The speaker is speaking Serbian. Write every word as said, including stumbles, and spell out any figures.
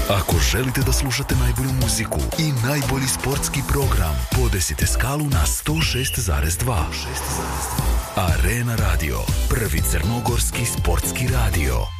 Ako želite da slušate najbolju muziku i najbolji sportski program, podesite skalu na sto šest zarez dva. Arena Radio, prvi crnogorski sportski radio.